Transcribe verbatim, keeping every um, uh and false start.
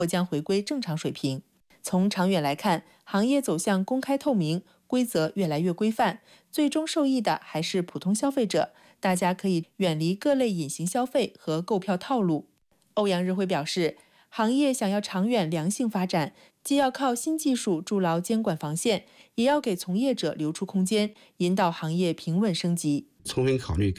或将回归正常水平。从长远来看，行业走向公开透明，规则越来越规范，最终受益的还是普通消费者。大家可以远离各类隐形消费和购票套路。欧阳日辉表示，行业想要长远良性发展，既要靠新技术筑牢监管防线，也要给从业者留出空间，引导行业平稳升级。 充分考虑